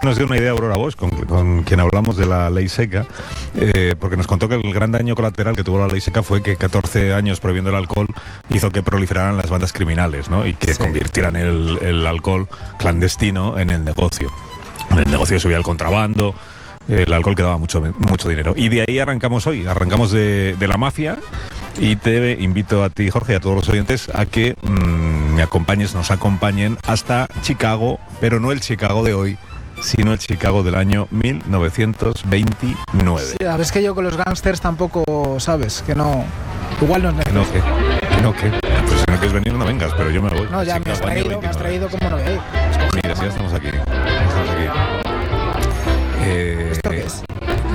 nos dio una idea Aurora Bosch, con quien hablamos de la ley seca, porque nos contó que el gran daño colateral que tuvo la ley seca fue que 14 años prohibiendo el alcohol hizo que proliferaran las bandas criminales, ¿no? Y que convirtieran el alcohol clandestino en el negocio. En el negocio subía el contrabando, el alcohol que daba mucho dinero. Y de ahí arrancamos hoy, arrancamos de la mafia. Y te invito a ti, Jorge, y a todos los oyentes a que nos acompañen hasta Chicago, pero no el Chicago de hoy, sino el Chicago del año 1929. Sí, sabes que yo con los gángsters tampoco, sabes, que no... Igual no es necesario. ¿Qué? Pues si no quieres venir no vengas, pero yo me voy. No, ya me has traído como no veis. Mira, si ya estamos aquí. ¿Esto qué es?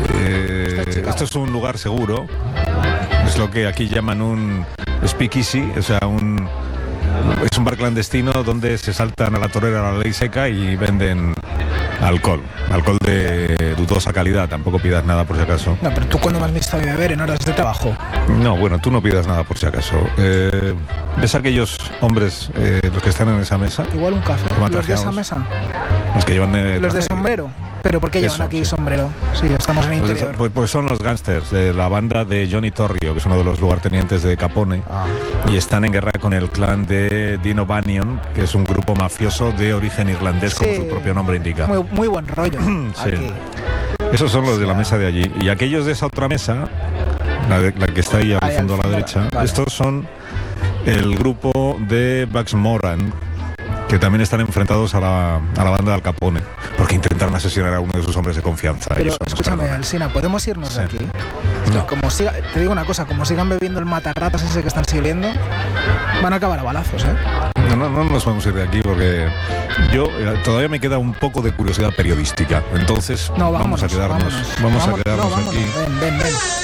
Esto es un lugar seguro. Es lo que aquí llaman un speakeasy, o sea, es un bar clandestino donde se saltan a la torera la ley seca y venden alcohol de dudosa calidad. Tampoco pidas nada por si acaso. No, pero tú cuando me has visto a beber en horas de trabajo. No, bueno, tú no pidas nada por si acaso. ¿Ves a aquellos hombres, los que están en esa mesa? Igual un café. ¿Los de esa mesa? Los que llevan los de sombrero. ¿Pero por qué llevan aquí sombrero? Sí, estamos en el interior. Pues son los gángsters de la banda de Johnny Torrio, que es uno de los lugartenientes de Capone, y están en guerra con el clan de Dino Bannion, que es un grupo mafioso de origen irlandés, como su propio nombre indica. Muy buen rollo. Sí. Esos son los de la mesa de allí. Y aquellos de esa otra mesa, la que está ahí al fondo a la derecha, estos son el grupo de Bugs Moran, que también están enfrentados a la banda de Al Capone, porque intentaron asesinar a uno de sus hombres de confianza. Pero escúchame, Alsina, ¿podemos irnos de aquí? No. Te digo una cosa, como sigan bebiendo el matagratas ese que están sirviendo, van a acabar a balazos, ¿eh? No nos vamos a ir de aquí porque todavía me queda un poco de curiosidad periodística. Entonces vamos a quedarnos aquí. Ven.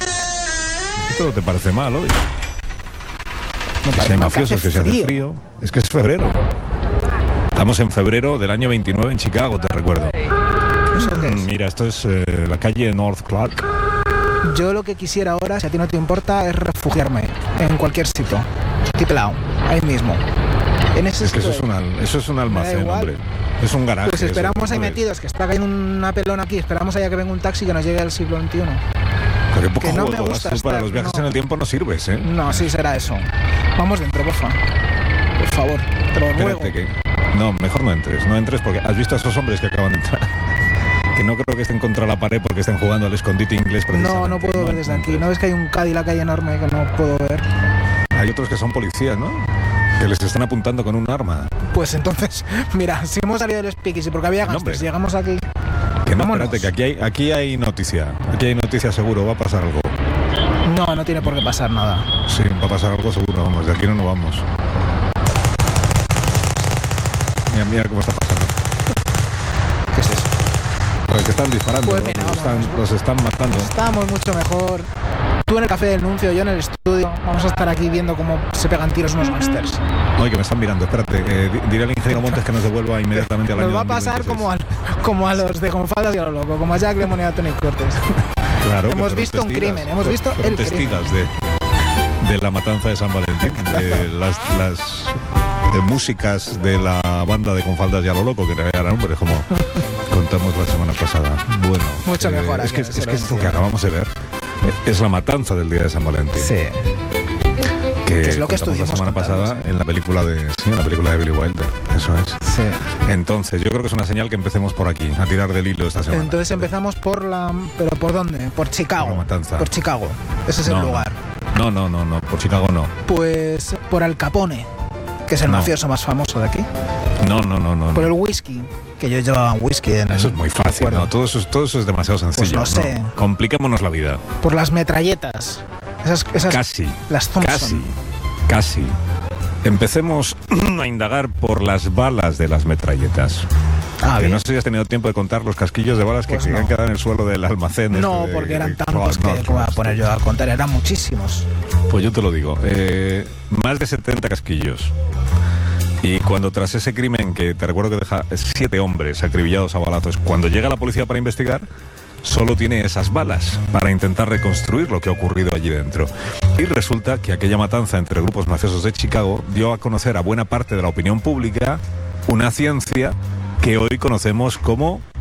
¿Esto te parece mal hoy? Que si hay mafiosos, que se hace frío. Es que es febrero. Estamos en febrero del año 29 en Chicago, te recuerdo. Mira, esto es la calle North Clark. Yo lo que quisiera ahora, si a ti no te importa, es refugiarme en cualquier sitio. Tiplao, ahí mismo. Es que eso es un almacén, hombre. Es un garaje. Pues esperamos ahí metidos, que está cayendo una pelona aquí. Esperamos allá que venga un taxi que nos llegue al siglo XXI. Pero qué poco que no me gusta para los viajes en el tiempo no sirves, ¿eh? No, sí será eso. Vamos dentro, por favor, te lo ruego. No, mejor no entres porque has visto a esos hombres que acaban de entrar, que no creo que estén contra la pared porque estén jugando al escondite inglés precisamente. No puedo ver desde aquí. ¿No ves que hay un Cadillac ahí enorme que no puedo ver? Hay otros que son policías, ¿no? Que les están apuntando con un arma. Pues entonces, mira, si hemos salido del speakeasy porque había gastos, llegamos aquí. Que no, espérate, que aquí hay noticia. Aquí hay noticia seguro, va a pasar algo. No tiene por qué pasar nada. Sí, va a pasar algo seguro, vamos, de aquí no nos vamos. Mira cómo está pasando. ¿Qué es eso? Pues que están disparando, pues mira, los están matando. Estamos mucho mejor. Tú en el café del Nuncio, yo en el estudio. Vamos a estar aquí viendo cómo se pegan tiros unos gángsters. Oye, que me están mirando, espérate. Diré al ingeniero Montes que nos devuelva inmediatamente al año. Nos va a pasar como a los de Gonfaldas y a lo loco, como a Jack Lemmon y a Tony Cortés. Claro. Hemos visto un crimen, hemos visto el crimen. De la matanza de San Valentín, de las músicas de la banda de Confaldas y a lo loco, que eran hombres, como contamos la semana pasada. Bueno, mucho mejor. Es que esto que acabamos de ver es la matanza del día de San Valentín. Sí. Que es lo que estuvimos la semana pasada en la película de Billy Wilder. Eso es. Sí. Entonces, yo creo que es una señal que empecemos por aquí, a tirar del hilo esta semana. Entonces empezamos ¿pero por dónde? Por Chicago. Por la matanza. Por Chicago. Ese es el lugar. No, por Chicago no. Pues por Al Capone, que es el mafioso más famoso de aquí. No. Por el whisky, que yo llevaba whisky en Eso es muy fácil, ¿no? Todo eso es demasiado sencillo. Pues no sé. ¿No? Compliquémonos la vida. Por las metralletas. Esas casi. Las Thompson. Casi. Empecemos a indagar por las balas de las metralletas. Que no sé si has tenido tiempo de contar los casquillos de balas que han quedado en el suelo del almacén. No, porque eran tantos que voy a poner yo a contar, eran muchísimos. Pues yo te lo digo, más de 70 casquillos. Y cuando tras ese crimen, que te recuerdo que deja 7 hombres acribillados a balazos, cuando llega la policía para investigar, solo tiene esas balas para intentar reconstruir lo que ha ocurrido allí dentro. Y resulta que aquella matanza entre grupos mafiosos de Chicago dio a conocer a buena parte de la opinión pública una ciencia que hoy conocemos como